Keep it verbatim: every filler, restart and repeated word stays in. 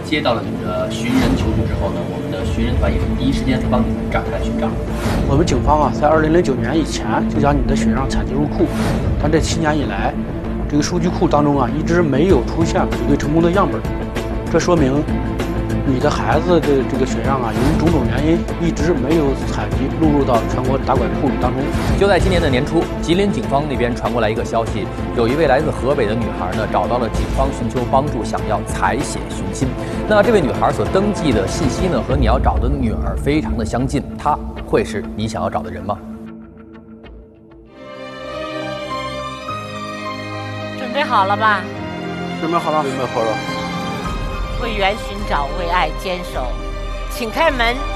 接到了你的寻人求助之后呢，我们的寻人团也是第一时间帮你们展开寻找。 我们警方啊，在二零零九年以前就将你的血样采集入库，但这七年以来，这个数据库当中啊，一直没有出现比对成功的样本，这说明你的孩子的这个血样啊，由于种种原因一直没有采集录入到全国打拐库当中。 就在今年的年初，吉林警方那边传过来一个消息，有一位来自河北的女孩呢，找到了警方寻求帮助，想要采血寻亲。那这位女孩所登记的信息呢，和你要找的女儿非常的相近，她会是你想要找的人吗？ 准备好了吧？ 准备好了， 准备好了。 为缘寻找，为爱坚守，请开门。